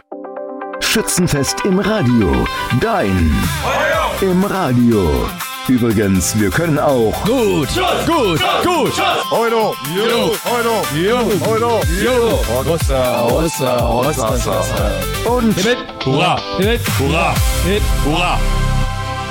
Schützenfest im Radio. Dein im Radio. Übrigens, wir können auch Gut. Euro, und Hurra. Hurra.